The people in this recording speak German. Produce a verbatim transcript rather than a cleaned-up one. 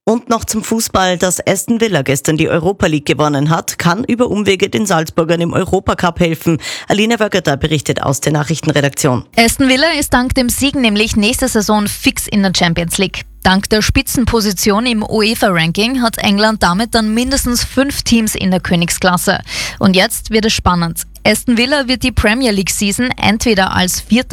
Und noch zum Fußball, dass Aston Villa gestern die Europa League gewonnen hat, kann über Umwege den Salzburgern im Europacup helfen. Alina Wöggeter berichtet aus der Nachrichtenredaktion. Aston Villa ist dank dem Sieg nämlich nächste Saison fix in der Champions League. Dank der Spitzenposition im UEFA-Ranking hat England damit dann mindestens fünf Teams in der Königsklasse. Und jetzt wird es spannend. Aston Villa wird die Premier League-Season entweder als Vierter